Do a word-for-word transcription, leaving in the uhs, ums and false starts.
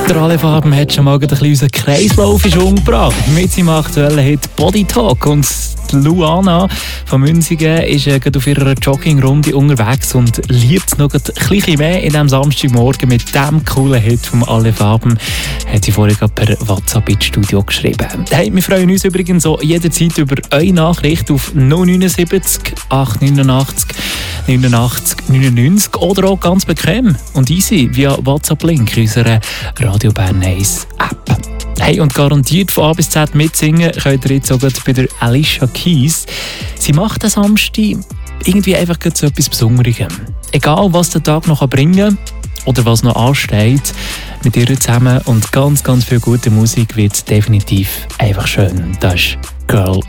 Der Alle Farben hat schon mal ein bisschen unseren Kreislauf in Schwung gebracht. Mit seinem aktuellen Hit Body Talk. Und Luana von Münzigen ist äh, auf ihrer Joggingrunde unterwegs und liebt es noch ein bisschen mehr in diesem Samstagmorgen mit diesem coolen Hit von Alle Farben. Hat sie vorher per WhatsApp ins Studio geschrieben. Hey, wir freuen uns übrigens so jederzeit über eure Nachricht auf null neun sieben acht neun acht neunundachtzig neunundneunzig oder auch ganz bequem und easy via WhatsApp-Link unserer Radio Bern eins App. Hey, und garantiert von A bis Z mitsingen könnt ihr jetzt sogar bei der Alicia Keys. Sie macht am Samstag irgendwie einfach so etwas Besonderes. Egal, was der Tag noch bringen kann oder was noch ansteht, mit ihr zusammen und ganz, ganz viel gute Musik wird es definitiv einfach schön. Das ist Girl